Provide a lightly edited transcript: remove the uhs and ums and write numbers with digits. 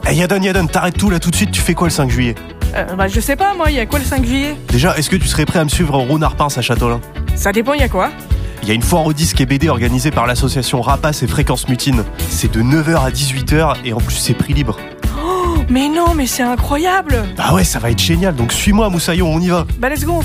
Yadan, t'arrêtes tout là tout de suite, tu fais quoi le 5 juillet? Je sais pas moi, il y a quoi le 5 juillet? Déjà, est-ce que tu serais prêt à me suivre au Rounard-Pins à Châteaulin? Ça dépend, il y a quoi? Il y a une foire aux disques et BD organisée par l'association Rapace et Fréquence Mutine. C'est de 9h à 18h et en plus c'est prix libre. Oh, mais non, mais c'est incroyable! Bah ouais, ça va être génial, donc suis-moi Moussaillon, on y va. Bah let's go,